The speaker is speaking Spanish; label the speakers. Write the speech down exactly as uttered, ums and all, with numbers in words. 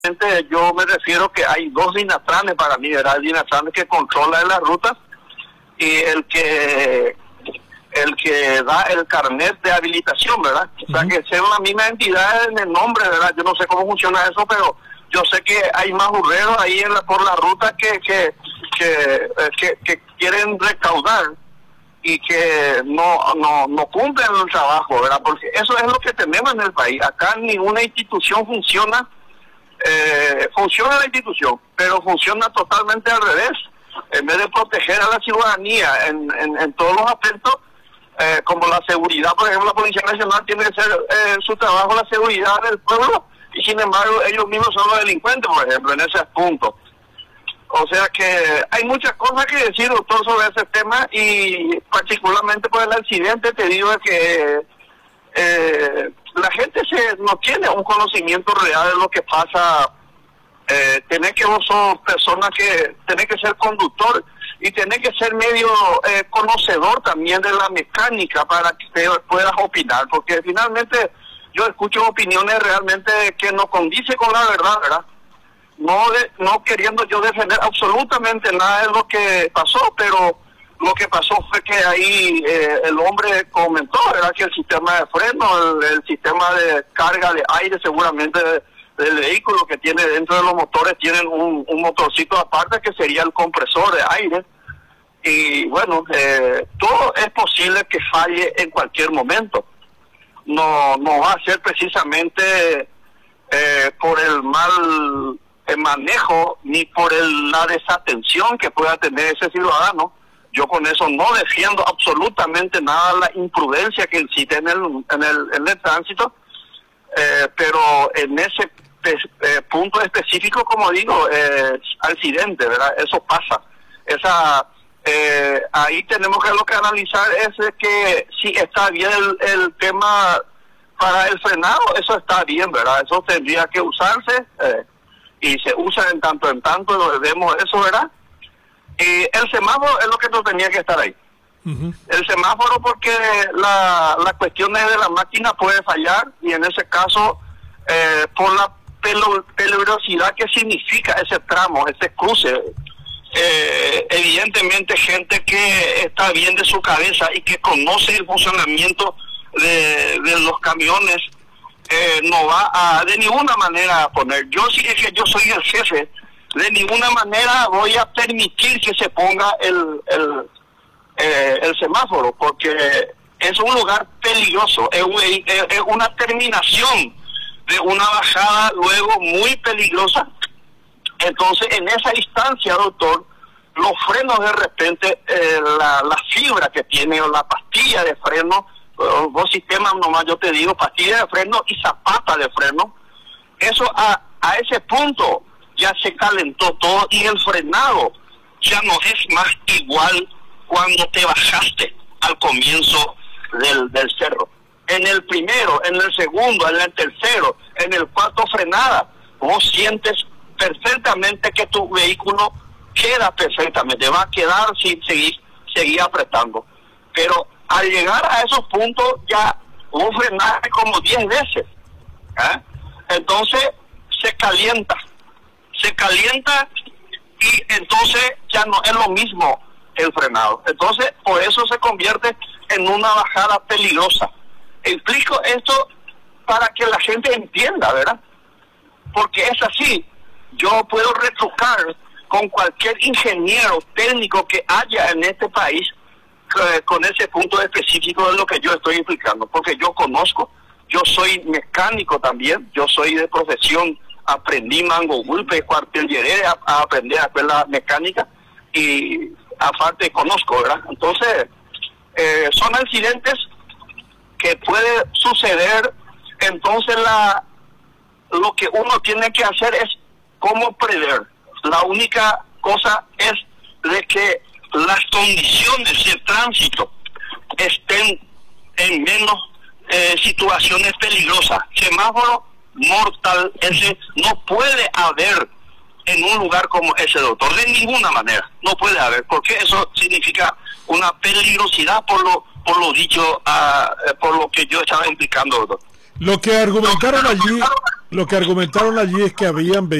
Speaker 1: Yo me refiero que hay dos Dinatranes para mí, ¿verdad? El Dinatrán que controla las rutas y el que el que da el carnet de habilitación, ¿verdad? O sea, que sea la misma entidad en el nombre, ¿verdad? Yo no sé cómo funciona eso, pero yo sé que hay más burreros ahí en la, por la ruta que que, que, que, que quieren recaudar y que no, no, no cumplen el trabajo, ¿verdad? Porque eso es lo que tenemos en el país. Acá ninguna institución funciona. Eh, funciona la institución, pero funciona totalmente al revés. En vez de proteger a la ciudadanía en, en, en todos los aspectos, eh, como la seguridad, por ejemplo, la Policía Nacional tiene que ser eh, su trabajo la seguridad del pueblo, y sin embargo ellos mismos son los delincuentes, por ejemplo, en ese punto. O sea que hay muchas cosas que decir, doctor, sobre ese tema, y particularmente por el accidente te digo que eh, la gente se no tiene un conocimiento real de lo que pasa. Eh, tenés que vos sos personas que tenés que ser conductor y tenés que ser medio eh, conocedor también de la mecánica para que te puedas opinar, porque finalmente yo escucho opiniones realmente que no condice con la verdad, ¿verdad? No de, no queriendo yo defender absolutamente nada de lo que pasó, pero lo que pasó fue que ahí eh, el hombre comentó, ¿verdad?, que el sistema de freno, el, el sistema de carga de aire seguramente de, del vehículo que tiene dentro de los motores, tienen un, un motorcito aparte que sería el compresor de aire. Y bueno, eh, todo es posible que falle en cualquier momento. No, no va a ser precisamente eh, por el mal el manejo ni por el, la desatención que pueda tener ese ciudadano. Yo con eso no defiendo absolutamente nada la imprudencia que existe en el en el, en el tránsito, eh, pero en ese eh, punto específico, como digo, eh, accidente, ¿verdad? Eso pasa. Esa eh, ahí tenemos que lo que analizar es que si está bien el, el tema para el frenado, eso está bien, ¿verdad? Eso tendría que usarse eh, y se usa en tanto en tanto, vemos eso, ¿verdad? Y el semáforo es lo que no tenía que estar ahí. Uh-huh. El semáforo porque la, la cuestión de la máquina puede fallar, y en ese caso eh, por la pelo, peligrosidad que significa ese tramo, ese cruce, eh, evidentemente gente que está bien de su cabeza y que conoce el funcionamiento de, de los camiones eh, no va a de ninguna manera a poner. Yo sí es que yo soy el jefe, de ninguna manera voy a permitir que se ponga el el, eh, el semáforo, porque es un lugar peligroso, es, un, es una terminación de una bajada luego muy peligrosa. Entonces, en esa instancia, doctor, los frenos de repente, eh, la, la fibra que tiene, o la pastilla de freno, dos sistemas nomás, yo te digo, pastilla de freno y zapata de freno, eso a, a ese punto ya se calentó todo, y el frenado ya no es más igual cuando te bajaste al comienzo del, del cerro. En el primero, en el segundo, en el tercero, en el cuarto frenada, vos sientes perfectamente que tu vehículo queda perfectamente, va a quedar si seguís, seguís apretando. Pero al llegar a esos puntos ya vos frenaste como diez veces. ¿eh? Entonces se calienta. se calienta y entonces ya no es lo mismo el frenado. Entonces, por eso se convierte en una bajada peligrosa. Explico esto para que la gente entienda, ¿verdad? Porque es así. Yo puedo retrucar con cualquier ingeniero técnico que haya en este país eh, con ese punto específico de lo que yo estoy explicando, porque yo conozco, yo soy mecánico también, yo soy de profesión, aprendí mango golpe, cuartel llegué a, a aprender a hacer la mecánica y aparte conozco, ¿verdad? Entonces, eh, son accidentes que puede suceder. Entonces, la lo que uno tiene que hacer es cómo prever. La única cosa es de que las condiciones de tránsito estén en menos eh, situaciones peligrosas. Semáforo mortal ese no puede haber en un lugar como ese, doctor, de ninguna manera, no puede haber, porque eso significa una peligrosidad por lo por lo dicho, uh, por lo que yo estaba implicando, doctor.
Speaker 2: Lo que argumentaron allí, lo que argumentaron allí es que habían